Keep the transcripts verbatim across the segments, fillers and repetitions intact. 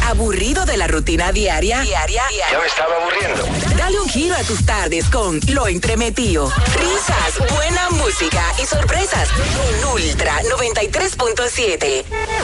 ¿Aburrido de la rutina diaria? Diaria. Ya me estaba aburriendo. Dale un giro a tus tardes con Lo Entremetido. Risas, buena música y sorpresas en Ultra noventa y tres punto siete.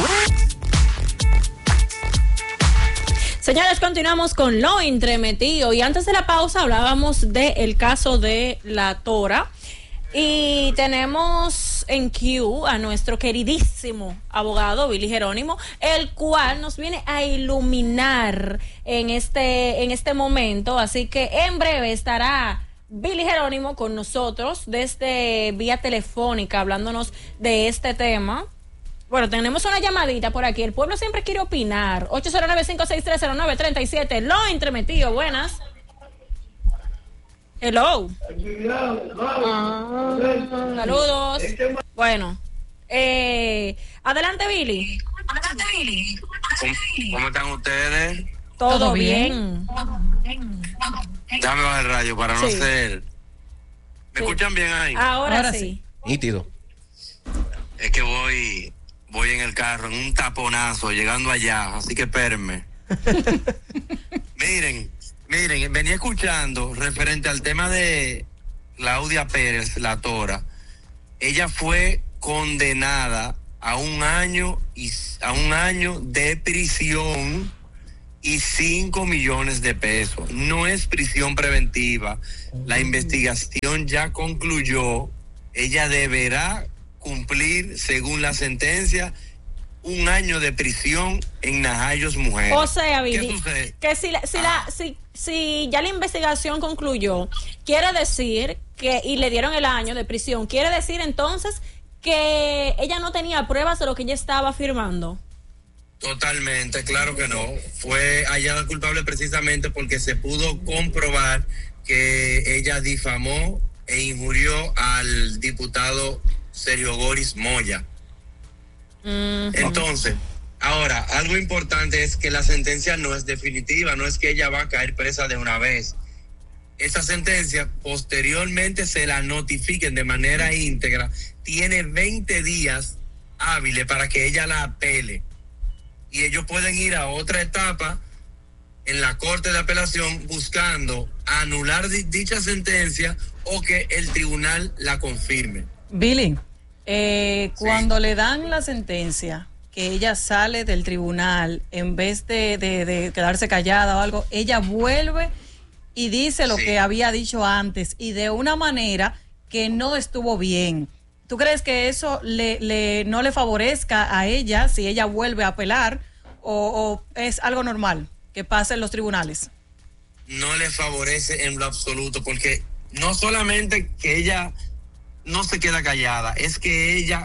Señores, continuamos con Lo Entremetido y antes de la pausa hablábamos del caso de la Tora y tenemos en Q a nuestro queridísimo abogado Billy Jerónimo, el cual nos viene a iluminar en este, en este momento, así que en breve estará Billy Jerónimo con nosotros desde vía telefónica hablándonos de este tema. Bueno, tenemos una llamadita por aquí. El pueblo siempre quiere opinar. ocho cero nueve, cinco seis tres, cero nueve tres siete. Lo Entremetido, buenas. Hello. Ah, saludos. Bueno. Eh, adelante, Billy. Adelante, Billy. ¿Cómo, ¿Cómo están ustedes? Todo, ¿Todo bien? bien. Déjame bajar el radio para no sí. ser... ¿Me sí. escuchan bien ahí? Ahora, Ahora sí. sí. Nítido. Es que voy... Voy en el carro, en un taponazo, llegando allá, así que espérenme. miren, miren, venía escuchando referente al tema de Claudia Pérez, la Tora. Ella fue condenada a un año y a un año de prisión y cinco millones de pesos. No es prisión preventiva. La investigación ya concluyó. Ella deberá cumplir, según la sentencia, un año de prisión en Najayos Mujeres. O sea, Billy, que si, la, si, ah. la, si, si ya la investigación concluyó, quiere decir que, y le dieron el año de prisión, quiere decir entonces que ella no tenía pruebas de lo que ella estaba afirmando. Totalmente, claro que no. Fue hallada culpable precisamente porque se pudo comprobar que ella difamó e injurió al diputado Sergio Goris Moya. Mm-hmm. Entonces, ahora, algo importante es que la sentencia no es definitiva, no es que ella va a caer presa de una vez. Esa sentencia, posteriormente se la notifiquen de manera íntegra, tiene veinte días hábiles para que ella la apele. Y ellos pueden ir a otra etapa en la Corte de Apelación buscando anular di- dicha sentencia o que el tribunal la confirme. Billy, eh, sí. cuando le dan la sentencia, que ella sale del tribunal, en vez de, de, de quedarse callada o algo, ella vuelve y dice lo sí. que había dicho antes y de una manera que no estuvo bien. ¿Tú crees que eso le, le no le favorezca a ella si ella vuelve a apelar o, o es algo normal que pasa en los tribunales? No le favorece en lo absoluto, porque no solamente que ella no se queda callada, es que ella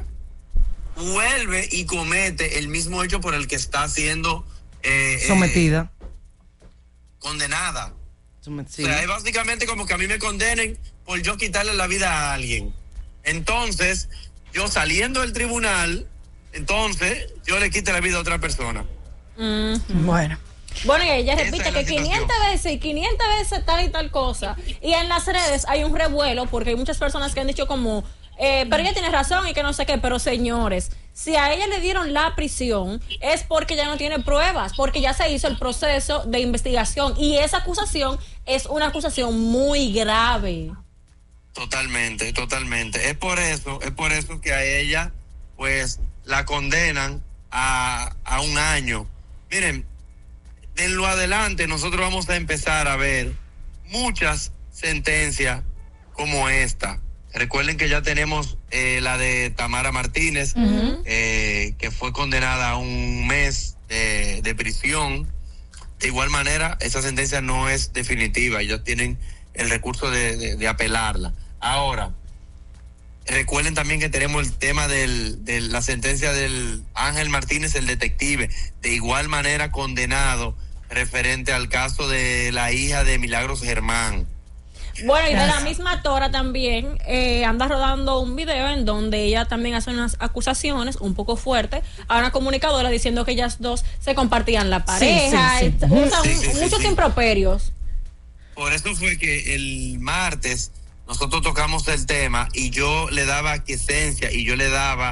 vuelve y comete el mismo hecho por el que está siendo eh, sometida, eh, condenada. Sometida. O sea, es básicamente como que a mí me condenen por yo quitarle la vida a alguien. Entonces, yo saliendo del tribunal, entonces yo le quite la vida a otra persona. Mm-hmm. Bueno. Bueno, y ella repite que quinientas veces y quinientas veces tal y tal cosa. Y en las redes hay un revuelo porque hay muchas personas que han dicho como, eh, pero ella tiene razón y que no sé qué. Pero señores, si a ella le dieron la prisión es porque ya no tiene pruebas, porque ya se hizo el proceso de investigación y esa acusación es una acusación muy grave. Totalmente, totalmente. Es por eso, es por eso que a ella pues la condenan a, a un año. Miren, en lo adelante nosotros vamos a empezar a ver muchas sentencias como esta. Recuerden que ya tenemos eh, la de Tamara Martínez, uh-huh. eh, que fue condenada a un mes de, de prisión. De igual manera, esa sentencia no es definitiva. Ellos tienen el recurso de, de, de apelarla. Ahora, recuerden también que tenemos el tema del, de la sentencia del Ángel Martínez, el detective, de igual manera condenado referente al caso de la hija de Milagros Germán. Bueno, y de la misma Tora también eh, anda rodando un video en donde ella también hace unas acusaciones un poco fuertes a una comunicadora diciendo que ellas dos se compartían la pareja, sí, sí, sí. usan sí, sí, muchos sí, improperios. Por eso fue que el martes nosotros tocamos el tema y yo le daba aquiescencia y yo le daba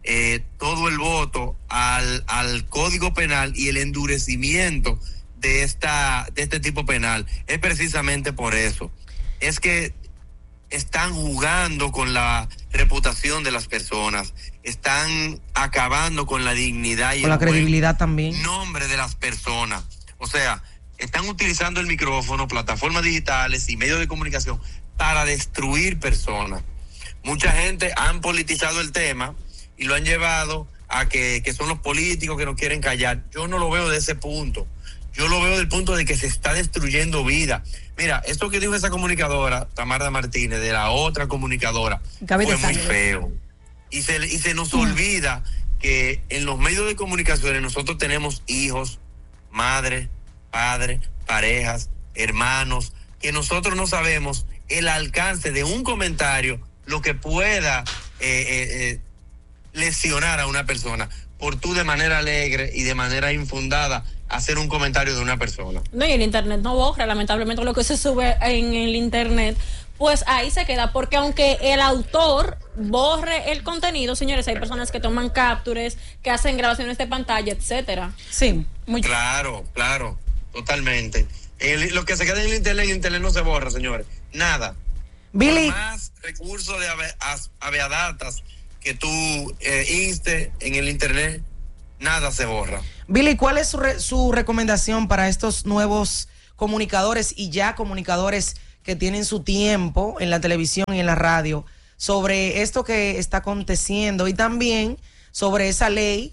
eh, todo el voto al, al Código Penal y el endurecimiento de esta de este tipo penal. Es precisamente por eso. Es que están jugando con la reputación de las personas, están acabando con la dignidad y con la credibilidad también, nombre de las personas. O sea, están utilizando el micrófono, plataformas digitales y medios de comunicación para destruir personas. Mucha gente han politizado el tema y lo han llevado a que, que son los políticos que no quieren callar. Yo no lo veo de ese punto. Yo lo veo del punto de que se está destruyendo vida. Mira, esto que dijo esa comunicadora, Tamara Martínez, de la otra comunicadora, Gaby fue de muy Sangre. feo. Y se, y se nos olvida que en los medios de comunicación nosotros tenemos hijos, madres, padres, parejas, hermanos, que nosotros no sabemos el alcance de un comentario, lo que pueda eh, eh, eh, lesionar a una persona, por tú de manera alegre y de manera infundada hacer un comentario de una persona. No, y el internet no borra, lamentablemente lo que se sube en el internet, pues ahí se queda, porque aunque el autor borre el contenido, señores, hay personas que toman captures, que hacen grabaciones de pantalla, etcétera. Sí, muy Claro, claro, totalmente. El, lo que se queda en el internet, en el internet no se borra, señores. Nada. Billy. Por más recursos de ave, aveadatas que tú eh, instes en el internet, nada se borra. Billy, ¿cuál es su, re, su recomendación para estos nuevos comunicadores y ya comunicadores que tienen su tiempo en la televisión y en la radio sobre esto que está aconteciendo y también sobre esa ley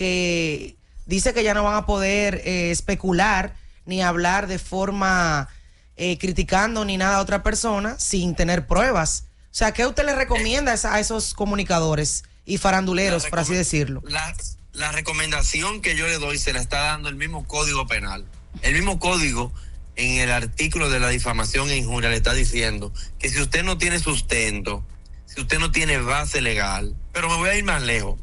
que dice que ya no van a poder eh, especular ni hablar de forma eh, criticando ni nada a otra persona sin tener pruebas? O sea, ¿qué usted le recomienda a, esa, a esos comunicadores y faranduleros, por así decirlo? La, la recomendación que yo le doy se la está dando el mismo Código Penal. El mismo código, en el artículo de la difamación e injuria, le está diciendo que si usted no tiene sustento, si usted no tiene base legal, pero me voy a ir más lejos,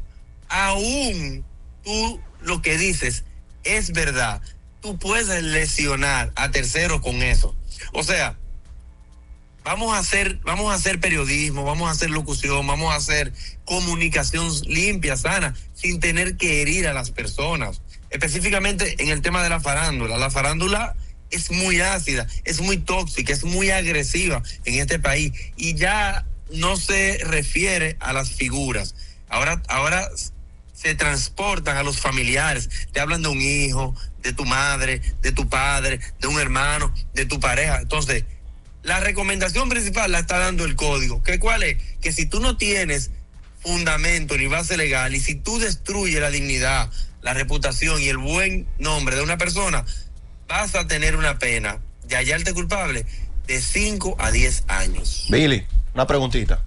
aún tú lo que dices es verdad, tú puedes lesionar a terceros con eso. O sea, vamos a hacer, vamos a hacer periodismo, vamos a hacer locución, vamos a hacer comunicación limpia, sana, sin tener que herir a las personas. Específicamente en el tema de la farándula. La farándula es muy ácida, es muy tóxica, es muy agresiva en este país y ya no se refiere a las figuras. Ahora, ahora se transportan a los familiares, te hablan de un hijo, de tu madre, de tu padre, de un hermano, de tu pareja. Entonces, la recomendación principal la está dando el código. ¿Qué cuál es? Que si tú no tienes fundamento ni base legal y si tú destruyes la dignidad, la reputación y el buen nombre de una persona, vas a tener una pena de hallarte culpable de cinco a diez años. Billy, una preguntita.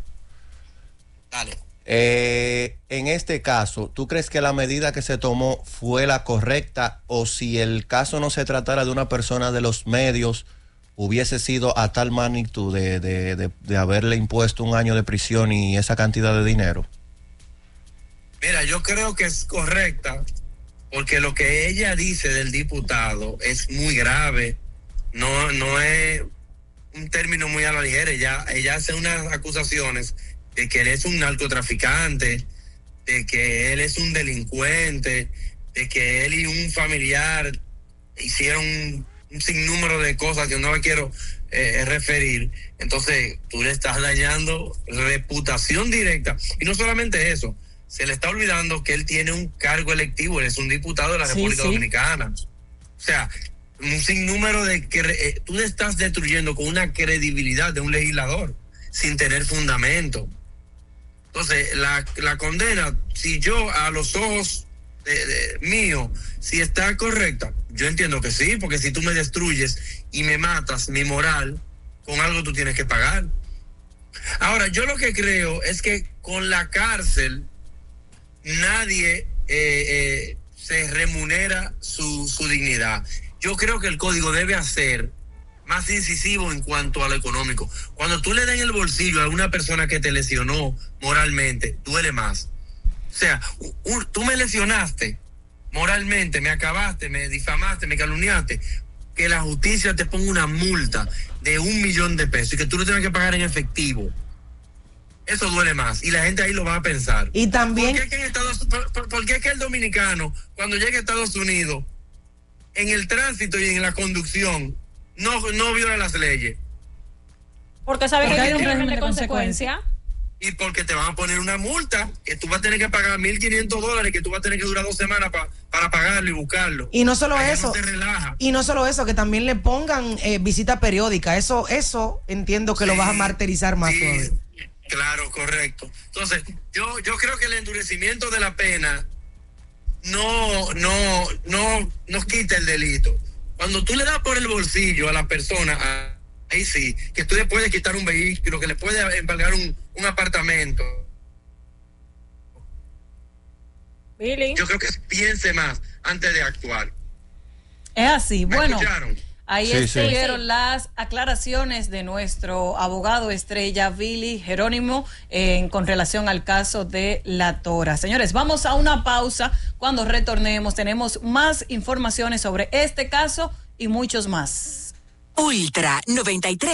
Dale. Eh, en este caso, ¿tú crees que la medida que se tomó fue la correcta o si el caso no se tratara de una persona de los medios, hubiese sido a tal magnitud de, de, de, de haberle impuesto un año de prisión y esa cantidad de dinero? Mira, yo creo que es correcta porque lo que ella dice del diputado es muy grave, no, no es un término muy a la ligera. Ella, ella hace unas acusaciones de que él es un narcotraficante, de que él es un delincuente, de que él y un familiar hicieron un, un sinnúmero de cosas que no me quiero eh, referir. Entonces tú le estás dañando reputación directa. Y no solamente eso, se le está olvidando que él tiene un cargo electivo, él es un diputado de la Sí, República sí. Dominicana. O sea, un sinnúmero de que eh, tú le estás destruyendo con una credibilidad de un legislador sin tener fundamento. Entonces, la, la condena, si yo a los ojos de, de, mío, si está correcta, yo entiendo que sí, porque si tú me destruyes y me matas mi moral, con algo tú tienes que pagar. Ahora, yo lo que creo es que con la cárcel nadie eh, eh, se remunera su, su dignidad. Yo creo que el código debe hacer más incisivo en cuanto a lo económico. Cuando tú le das en el bolsillo a una persona que te lesionó moralmente, duele más. O sea, un, tú me lesionaste moralmente, me acabaste, me difamaste, me calumniaste, que la justicia te ponga una multa de un millón de pesos y que tú lo tengas que pagar en efectivo. eso duele más y la gente ahí lo va a pensar. Y también... ¿Por qué es que, en Estados, por, por, por qué es que el dominicano, cuando llega a Estados Unidos, en el tránsito y en la conducción, no, no viola las leyes? Porque sabe Porque que hay hay un un régimen de régimen de consecuencia. Y porque te van a poner una multa que tú vas a tener que pagar mil quinientos dólares, que tú vas a tener que durar dos semanas pa, para pagarlo y buscarlo. Y no solo Ahí eso, no se relaja. y no solo eso, que también le pongan eh, visita periódica. Eso, eso entiendo que Sí, lo vas a martirizar más sí, todavía. claro, correcto. Entonces, yo, yo creo que el endurecimiento de la pena no, no, no nos quita el delito. Cuando tú le das por el bolsillo a la persona, ahí sí, que tú le puedes quitar un vehículo, que le puedes embargar un, un apartamento. Billy. Yo creo que piense más antes de actuar. Es así. ¿Me Bueno, escucharon? ahí Sí, estuvieron sí. las aclaraciones de nuestro abogado estrella Billy Jerónimo en, con relación al caso de La Tora. Señores, vamos a una pausa. Cuando retornemos tenemos más informaciones sobre este caso y muchos más. Ultra noventa y tres.